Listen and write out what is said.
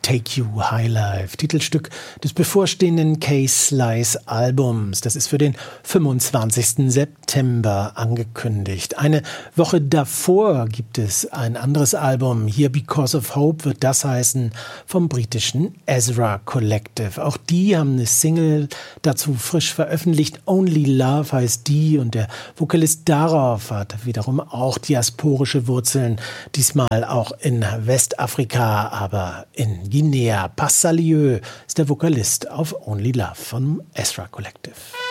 Take You High Life, Titelstück des bevorstehenden K-Slice Albums. Das ist für den 25. September angekündigt. Eine Woche davor gibt es ein anderes Album, Here Because of Hope wird das heißen, vom britischen Ezra Collective. Auch die haben eine Single dazu frisch veröffentlicht, Only Love heißt die, und der Vokalist darauf hat wiederum auch diasporische Wurzeln, diesmal auch in Westafrika, aber in Guinea. Passalieu ist der Vokalist auf Only Love vom Ezra Collective.